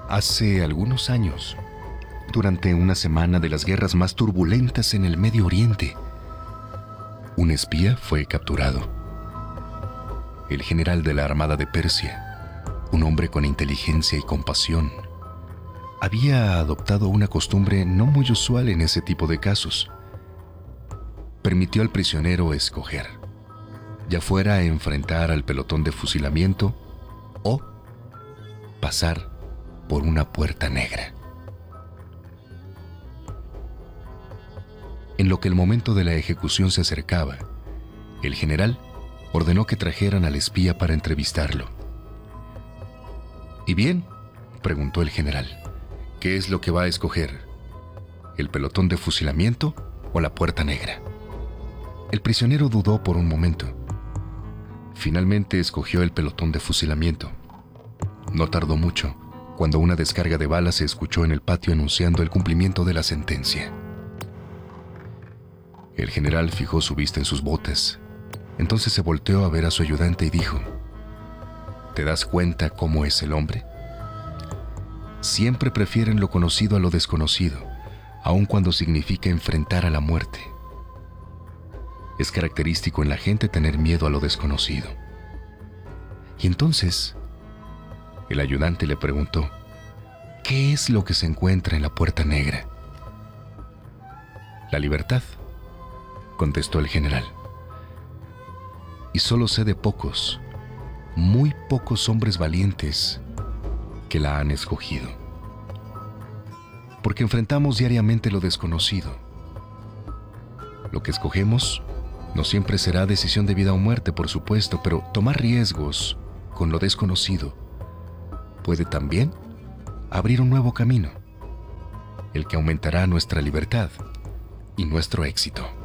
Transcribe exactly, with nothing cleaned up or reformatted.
Hace algunos años, durante una semana de las guerras más turbulentas en el Medio Oriente, un espía fue capturado. El general de la Armada de Persia, un hombre con inteligencia y compasión, había adoptado una costumbre no muy usual en ese tipo de casos. Permitió al prisionero escoger, ya fuera a enfrentar al pelotón de fusilamiento o pasar por una puerta negra. En lo que el momento de la ejecución se acercaba, el general ordenó que trajeran al espía para entrevistarlo. ¿Y bien?, preguntó el general. ¿Qué es lo que va a escoger? ¿El pelotón de fusilamiento o la puerta negra? El prisionero dudó por un momento. Finalmente escogió el pelotón de fusilamiento. No tardó mucho cuando una descarga de balas se escuchó en el patio anunciando el cumplimiento de la sentencia. El general fijó su vista en sus botas. Entonces se volteó a ver a su ayudante y dijo: ¿te das cuenta cómo es el hombre? Siempre prefieren lo conocido a lo desconocido, aun cuando significa enfrentar a la muerte. Es característico en la gente tener miedo a lo desconocido. Y entonces, el ayudante le preguntó: ¿qué es lo que se encuentra en la puerta negra? La libertad, contestó el general. Y solo sé de pocos, muy pocos hombres valientes que la han escogido. Porque enfrentamos diariamente lo desconocido. Lo que escogemos no siempre será decisión de vida o muerte, por supuesto, pero tomar riesgos con lo desconocido puede también abrir un nuevo camino, el que aumentará nuestra libertad y nuestro éxito.